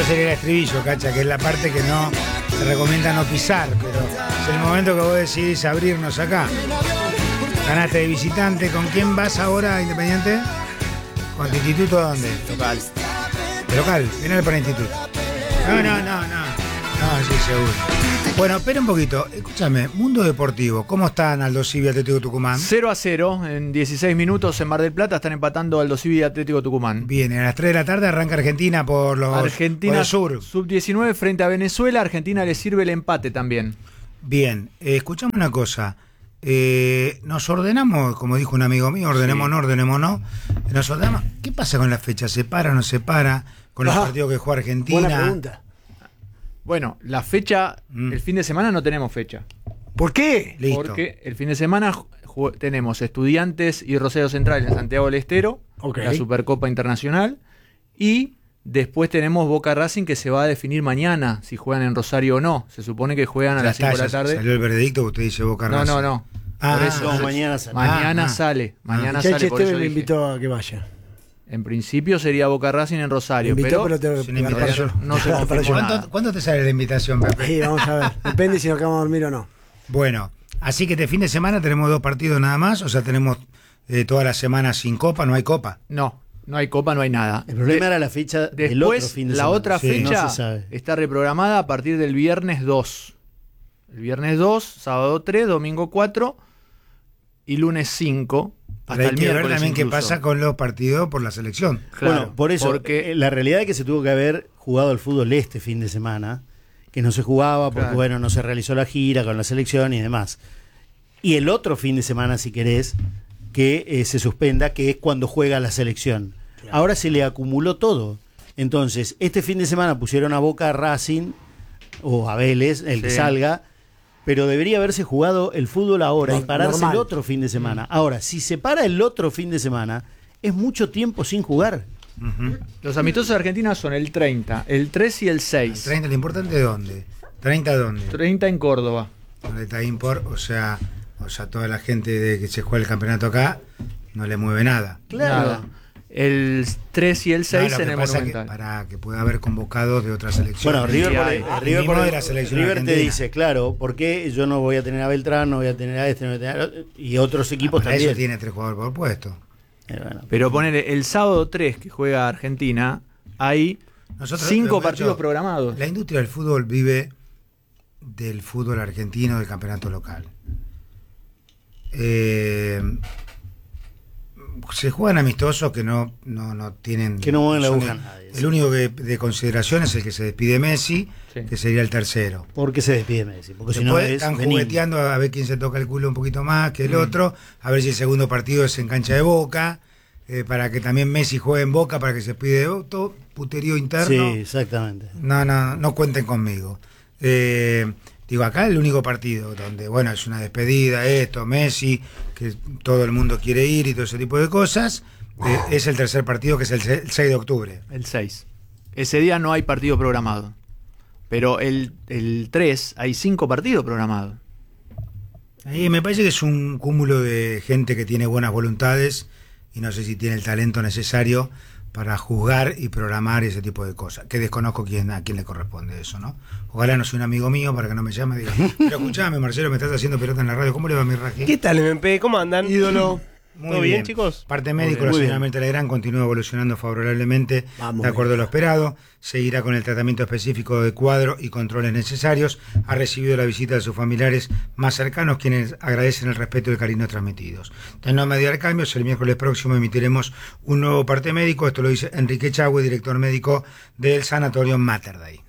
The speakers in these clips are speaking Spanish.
Eso sería el estribillo, cacha, que es la parte que no se recomienda no pisar, pero es el momento que vos decidís abrirnos acá. Ganaste de visitante. ¿Con quién vas ahora a Independiente? ¿Con tu instituto a dónde? Local. ¿De local? Viene para el instituto. No, sí, seguro. Bueno, espera un poquito. Escúchame, Mundo Deportivo, ¿cómo están Aldo Civi y Atlético Tucumán? 0-0 en 16 minutos en Mar del Plata. Están empatando Aldo Civi y Atlético Tucumán. Bien, a las 3 de la tarde arranca Argentina por el sur. Sub-19 frente a Venezuela. Argentina le sirve el empate también. Bien, escuchame una cosa. Nos ordenamos, como dijo un amigo mío, ordenemos no, ordenemos no. Nos ordenamos. ¿Qué pasa con la fecha? ¿Se para o no se para? Con los partidos que juega Argentina. Buena pregunta. Bueno, la fecha, el fin de semana no tenemos fecha. ¿Por qué? Listo. Porque el fin de semana tenemos Estudiantes y Rosario Central en Santiago del Estero, la Supercopa Internacional, y después tenemos Boca Racing, que se va a definir mañana si juegan en Rosario o no. Se supone que juegan a las 5 de la tarde. ¿Salió el veredicto que usted dice Boca Racing? No. Por eso, mañana sale. Mañana sale. Mañana Che, sale. Por eso me dije. invitó a que vaya. En principio sería Boca Racing en Rosario, Invitó, pero te sin invitación. no se confirmó nada. ¿Cuánto te sale la invitación, Pepe? Sí, vamos a ver. Depende si nos quedamos a dormir o no. Bueno, así que este fin de semana tenemos 2 partidos nada más, o sea, tenemos toda la semana sin copa, no hay copa. No hay copa, no hay nada. El problema era la fecha del otro Después, fin de la semana. otra fecha no se sabe. está reprogramada a partir del viernes 2. El viernes 2, sábado 3, domingo 4 y lunes 5. Pero hay que ver también qué pasa con los partidos por la selección. Claro, bueno, por eso, porque la realidad es que se tuvo que haber jugado el fútbol este fin de semana, que no se jugaba porque, bueno, no se realizó la gira con la selección y demás. Y el otro fin de semana, si querés, que se suspenda, que es cuando juega la selección. Claro. Ahora se le acumuló todo. Entonces, este fin de semana pusieron a Boca, a Racing o a Vélez, el que salga, pero debería haberse jugado el fútbol ahora y pararse el otro fin de semana. Ahora, si se para el otro fin de semana, es mucho tiempo sin jugar. Los amistosos de Argentina son el 30, el 3 y el 6. ¿El 30, lo importante de dónde? ¿30 dónde? 30 en Córdoba. Donde está Import, o sea, toda la gente de que se juega el campeonato acá no le mueve nada. Claro. Nada. El 3 y el 6 en el Que Monumental. para que pueda haber convocados de otras selecciones. Bueno, River te dice, claro, ¿por qué yo no voy a tener a Beltrán, no voy a tener a este, no voy a tener a... y otros equipos también? Eso tiene 3 jugadores por puesto. Pero ponele, el sábado 3 que juega Argentina, hay 5 partidos programados. La industria del fútbol vive del fútbol argentino, del campeonato local. Se juegan amistosos que no tienen, que no mueven la aguja nadie. El único que de consideración es el que se despide Messi, que sería el tercero. ¿Por qué se despide Messi? Porque si no están jugueteando a ver quién se toca el culo un poquito más que el otro, a ver si el segundo partido es en cancha de Boca, para que también Messi juegue en Boca, para que se despide todo puterío interno. Sí, exactamente. No cuenten conmigo. Digo, acá el único partido donde, bueno, es una despedida, Messi, que todo el mundo quiere ir y todo ese tipo de cosas, es el tercer partido, que es el 6 de octubre. El 6. Ese día no hay partido programado. Pero el 3 hay 5 partidos programados. Y me parece que es un cúmulo de gente que tiene buenas voluntades y no sé si tiene el talento necesario para juzgar y programar ese tipo de cosas, que desconozco a quién le corresponde eso, ¿no? Ojalá no sea un amigo mío para que no me llame y diga, pero escuchame, Marcelo, me estás haciendo pelota en la radio, ¿cómo le va mi Raji? ¿Qué tal, MP? ¿Cómo andan? Ídolo. ¿Todo bien, chicos? Parte médico, la señora Mirta Legrand continúa evolucionando favorablemente de acuerdo a lo esperado. Seguirá con el tratamiento específico de cuadro y controles necesarios. Ha recibido la visita de sus familiares más cercanos, quienes agradecen el respeto y el cariño transmitidos. De no mediar cambios, el miércoles próximo emitiremos un nuevo parte médico. Esto lo dice Enrique Chagüe, director médico del Sanatorio Mater Dei.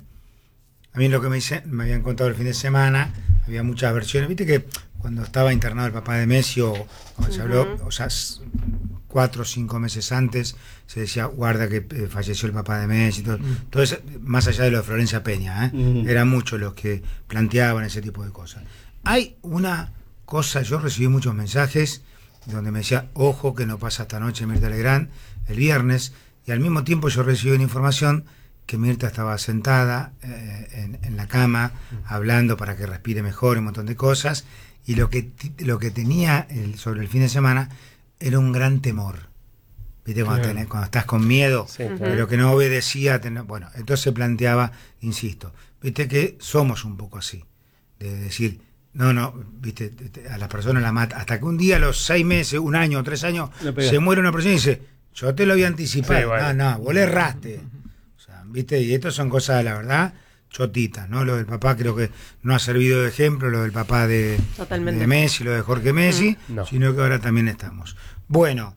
A mí lo que me habían contado el fin de semana, había muchas versiones. Viste que cuando estaba internado el papá de Messi, o se habló, o sea, 4 o 5 meses antes, se decía, guarda que falleció el papá de Messi, todo. Entonces, más allá de lo de Florencia Peña, eran muchos los que planteaban ese tipo de cosas. Hay una cosa, yo recibí muchos mensajes donde me decía, ojo que no pasa esta noche Mirta Legrand, el viernes, y al mismo tiempo yo recibí una información que Mirta estaba sentada en la cama, hablando para que respire mejor, un montón de cosas, y lo que tenía sobre el fin de semana era un gran temor. ¿viste? Cuando estás con miedo, pero que no obedecía. Bueno, entonces se planteaba, insisto, ¿viste? Que somos un poco así, de decir, no, ¿viste? A las personas la mata. Hasta que un día, a los 6 meses, 1 año, 3 años, se muere una persona y dice, yo te lo había anticipado. Sí, bueno. No, vos le erraste. O sea, ¿viste? Y esto son cosas, la verdad, chotitas, ¿no? Lo del papá creo que no ha servido de ejemplo, lo del papá de Messi, lo de Jorge Messi, sino que ahora también estamos. Bueno,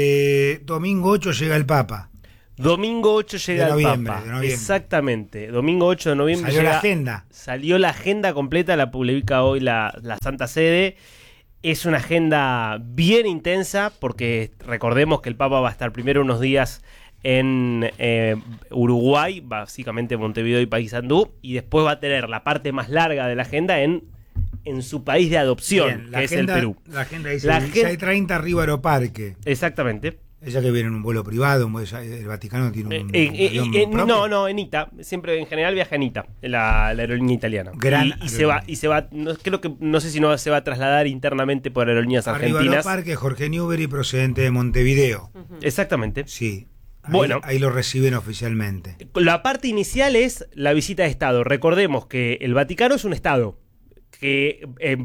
domingo 8 llega el Papa. Domingo 8 llega el Papa. De noviembre. Exactamente. Domingo 8 de noviembre salió la agenda. Salió la agenda completa, la publica hoy la Santa Sede. Es una agenda bien intensa porque recordemos que el Papa va a estar primero unos días en Uruguay, básicamente Montevideo y Paysandú, y después va a tener la parte más larga de la agenda en su país de adopción, que es el Perú. La agenda dice 16:30 arriba Aeroparque. Exactamente. Ella que viene en un vuelo privado, el Vaticano tiene un avión propio. No, en ITA, siempre en general viaja en ITA, la aerolínea italiana. Y se va, no sé si no se va a trasladar internamente por aerolíneas argentinas. Arriba Aeroparque, Jorge Newbery, procedente de Montevideo. Exactamente. Sí. Ahí lo reciben oficialmente. La parte inicial es la visita de Estado. Recordemos que el Vaticano es un Estado que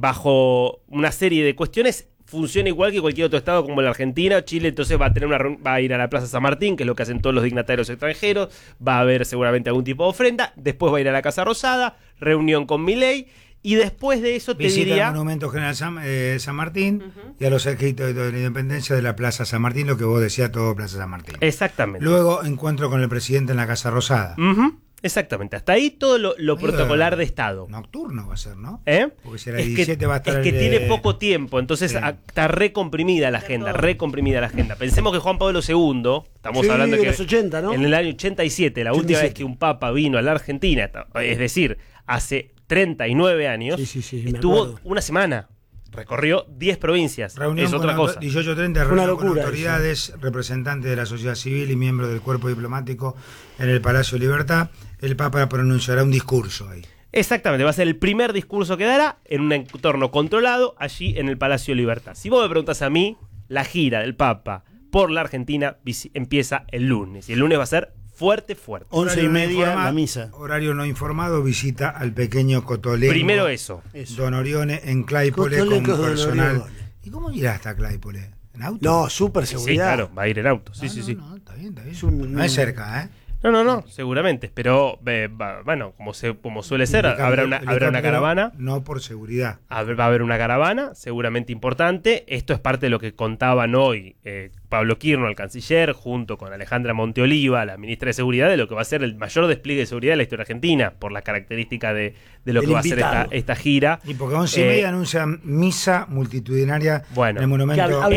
bajo una serie de cuestiones funciona igual que cualquier otro estado como la Argentina o Chile. Entonces va a ir a la Plaza San Martín, que es lo que hacen todos los dignatarios extranjeros, va a haber seguramente algún tipo de ofrenda, después va a ir a la Casa Rosada, reunión con Milei, y después de eso visita el Monumento General San Martín y a los escritos de la Independencia de la Plaza San Martín, lo que vos decías, todo Plaza San Martín. Exactamente. Luego encuentro con el presidente en la Casa Rosada. Exactamente, hasta ahí todo lo protocolar de Estado. Nocturno va a ser, ¿no? Porque si a las 17 va a estar... Es que tiene poco tiempo, entonces está recomprimida la agenda, Pensemos que Juan Pablo II, estamos hablando que los 80, ¿no? En el año 87, la última vez que un papa vino a la Argentina, es decir, hace 39 años, estuvo una semana. Recorrió 10 provincias. Reunión es otra cosa. 18:30, reunión con autoridades, representantes de la sociedad civil y miembros del cuerpo diplomático en el Palacio Libertad. El Papa pronunciará un discurso ahí. Exactamente, va a ser el primer discurso que dará en un entorno controlado allí en el Palacio Libertad. Si vos me preguntás a mí, la gira del Papa por la Argentina empieza el lunes. Y el lunes va a ser fuerte. 11:30 la misa. Horario no informado, visita al pequeño Cotolengo. Primero eso. Don Orione en Claypole con personal. ¿Y cómo irá hasta Claypole? ¿En auto? No, súper seguridad. Sí, claro, va a ir en auto. Sí. No, está bien. No es cerca, ¿eh? No, seguramente. Pero, bueno, como suele ser, habrá una caravana. No por seguridad. Va a haber una caravana, seguramente importante. Esto es parte de lo que contaban hoy Pablo Quirno, el canciller, junto con Alejandra Monteoliva, la ministra de Seguridad, de lo que va a ser el mayor despliegue de seguridad de la historia argentina, por la característica de lo que va a ser esta gira. Y porque 11:30 anuncian misa multitudinaria en el monumento. Va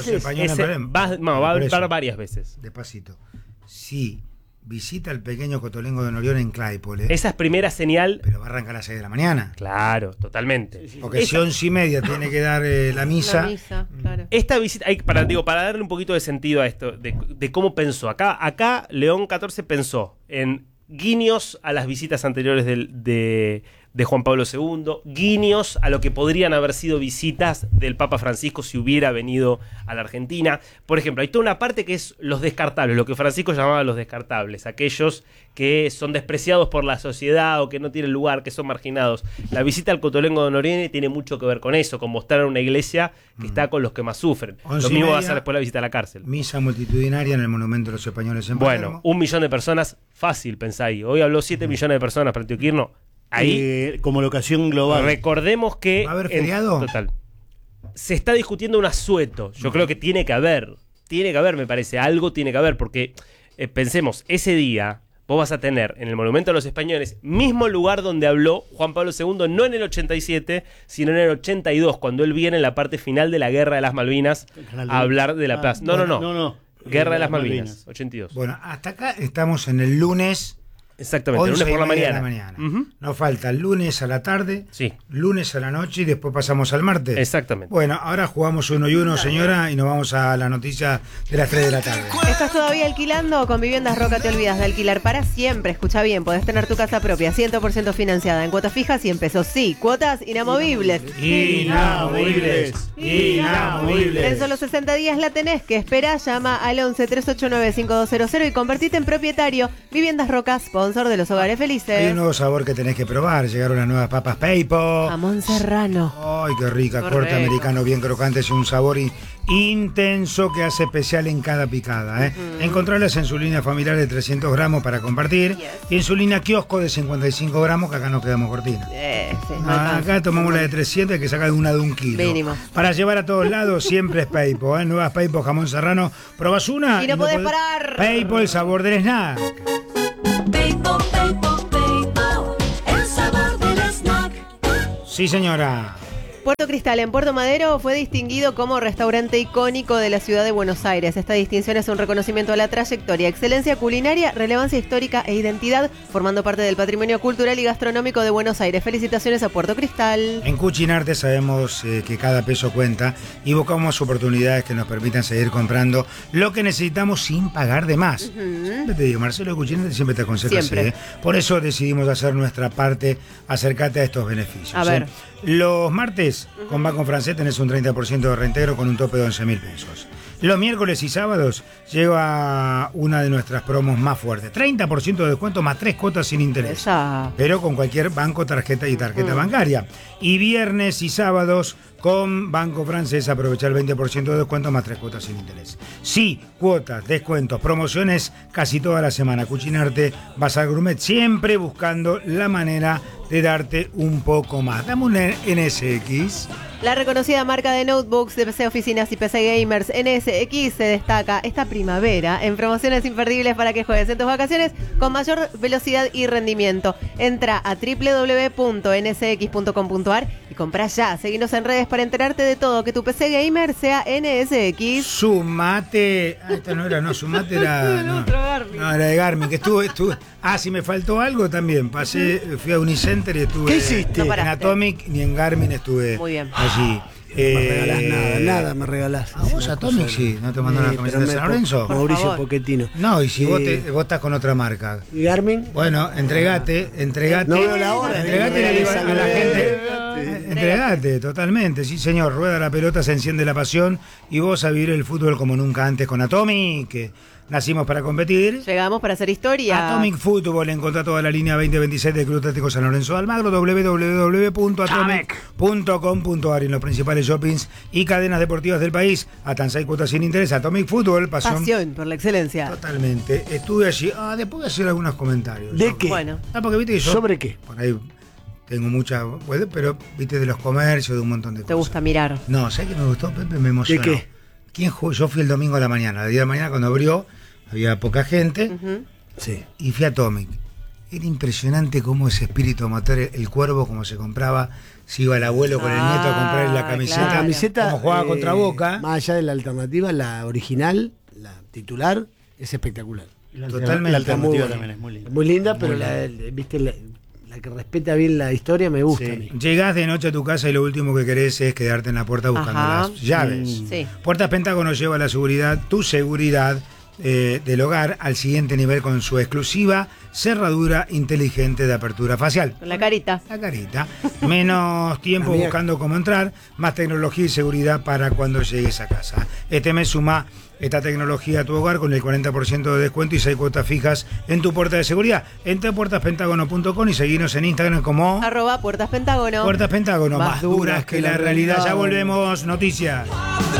a haber varias veces. Despacito. Sí. Visita al pequeño Cotolengo de Norión en Claypole. Esa es primera señal. Pero va a arrancar a las 6 de la mañana. Claro, totalmente. Porque si 11:30 tiene que dar la misa. Claro. Esta visita, para darle un poquito de sentido a esto, de cómo pensó. Acá León XIV pensó en guiños a las visitas anteriores de Juan Pablo II, guiños a lo que podrían haber sido visitas del Papa Francisco si hubiera venido a la Argentina. Por ejemplo, hay toda una parte que es los descartables, lo que Francisco llamaba los descartables, aquellos que son despreciados por la sociedad o que no tienen lugar, que son marginados. La visita al Cotolengo de Norione tiene mucho que ver con eso, con mostrar una iglesia que está con los que más sufren. Lo mismo va a ser después la visita a la cárcel. Misa multitudinaria en el Monumento de los Españoles en Palermo. Bueno, 1 millón de personas, fácil, pensáis. Hoy habló 7 millones de personas para Tío Quirno. Ahí, como locación global. Recordemos que ¿va a haber feriado? Total, se está discutiendo un asueto. Yo creo que tiene que haber, me parece, algo tiene que haber, porque pensemos, ese día vos vas a tener en el Monumento a los Españoles mismo lugar donde habló Juan Pablo II, no en el 87, sino en el 82, cuando él viene en la parte final de la Guerra de las Malvinas a hablar de la paz. No. Guerra de las Malvinas, 82. Bueno, hasta acá estamos en el lunes Exactamente, lunes por la 11:30 de la mañana. mañana. Nos falta el lunes a la tarde, Sí. lunes a la noche y después pasamos al martes. Exactamente. Bueno, ahora jugamos 1 y 1, señora, y nos vamos a la noticia de las 3 de la tarde. ¿Estás todavía alquilando? Con Viviendas Roca te olvidas de alquilar para siempre. Escucha bien, podés tener tu casa propia 100% financiada en cuotas fijas 100 pesos. Sí, cuotas inamovibles. Inamovibles. En solo 60 días la tenés. ¿Qué esperás? Llama al 11 389 5200 y convertite en propietario. Viviendas Roca, sponsor de los hogares Hay felices. un nuevo sabor que tenés que probar. Llegaron las nuevas papas Peipo. Jamón serrano. Ay, qué rica, corte Correcto. americano, bien crocante, es un sabor intenso que hace especial en cada picada. Encontrarlas en su línea familiar de 300 gramos para compartir y en su línea kiosco de 55 gramos, que acá nos quedamos cortinas. Sí, no alcanza. Acá tomamos la de 300 que saca una de 1 kilo. Mínimo. Para llevar a todos lados siempre es Peipo. Nuevas Peipo jamón serrano. Probás una Y no podés parar. Peipo, el sabor del snack. Peipo, Peipo, Peipo, el sabor del snack. Sí, señora. Puerto Cristal en Puerto Madero fue distinguido como restaurante icónico de la ciudad de Buenos Aires. Esta distinción es un reconocimiento a la trayectoria, excelencia culinaria, relevancia histórica e identidad, formando parte del patrimonio cultural y gastronómico de Buenos Aires. Felicitaciones a Puerto Cristal. En Cuchinarte sabemos que cada peso cuenta y buscamos oportunidades que nos permitan seguir comprando lo que necesitamos sin pagar de más. Siempre te digo, Marcelo de Cuchinarte siempre te aconseja así, Siempre. Por eso decidimos hacer nuestra parte, acercarte a estos beneficios. A ver. Los martes con Banco Francés tenés un 30% de reintegro con un tope de 11.000 pesos. Los miércoles y sábados llega una de nuestras promos más fuertes. 30% de descuento más 3 cuotas sin interés. Esa. Pero con cualquier banco, tarjeta y tarjeta bancaria. Y viernes y sábados con Banco Francés aprovechar el 20% de descuento más 3 cuotas sin interés. Sí, cuotas, descuentos, promociones casi toda la semana. Cuchinarte, Bazar Gourmet, siempre buscando la manera de darte un poco más. Dame un NSX. La reconocida marca de notebooks de PC Oficinas y PC Gamers NSX se destaca esta primavera en promociones imperdibles para que juegues en tus vacaciones con mayor velocidad y rendimiento. Entra a www.nsx.com.ar y compra ya. Seguinos en redes para enterarte de todo. Que tu PC Gamer sea NSX. Sumate. Esta no era, no, Sumate era. No, no, era de Garmin, que estuve. Ah, si me faltó algo también. Fui a Unicenter y estuve. ¿Qué hiciste? No En paraste. Atomic ni en Garmin estuve. Muy bien. Allí. Me regalás nada me regalás. ¿A vos Atomic sí? ¿No te mandó la camiseta de San Lorenzo? Por Mauricio favor. Pochettino. No, y si vos estás con otra marca. ¿Y Garmin? Bueno, entregate. No veo la hora. Entregate y le digo a la gente. Entregate, totalmente. Sí, señor. Rueda la pelota, se enciende la pasión y vos a vivir el fútbol como nunca antes con Atomic, que nacimos para competir. Llegamos para hacer historia. Atomic Fútbol, encontrá toda la línea 2026 del Club Atlético San Lorenzo de Almagro, www.atomic.com.ar y en los principales shoppings y cadenas deportivas del país. Hasta 6 cuotas sin interés. Atomic Fútbol, Pasión por la excelencia. Totalmente. Estuve allí. Después voy a hacer algunos comentarios. ¿De qué? Bueno. Porque viste que yo. ¿Sobre qué? Por ahí tengo mucha. Pero viste de los comercios, de un montón de cosas. Te gusta mirar. No, ¿sabes qué me gustó, Pepe? Me emocionó. ¿De qué? ¿Quién jugó? Yo fui el domingo a la mañana. El día de mañana cuando abrió, había poca gente. Sí. Y fui a Atomic. Era impresionante cómo ese espíritu amateur, el cuervo, como se compraba, se iba el abuelo con el nieto a comprarle la camiseta, claro. La camiseta, como jugaba contra Boca. Más allá de la alternativa, la original, la titular, es espectacular. Totalmente. La alternativa Muy también es muy linda. Muy linda, pero viste la que respeta bien la historia me gusta Sí. a mí. Llegás de noche a tu casa y lo último que querés es quedarte en la puerta buscando Ajá. las llaves. Sí. Puertas Pentágono lleva la seguridad, tu seguridad del hogar al siguiente nivel con su exclusiva cerradura inteligente de apertura facial. Con la carita. La carita. Menos tiempo La mía. buscando cómo entrar, más tecnología y seguridad para cuando llegues a casa. Este mes suma esta tecnología a tu hogar con el 40% de descuento y 6 cuotas fijas en tu puerta de seguridad. Entra a puertaspentagono.com y seguinos en Instagram como @Puertas Pentágono. Puertas Pentágono, más duras que la realidad. Ya volvemos, noticias.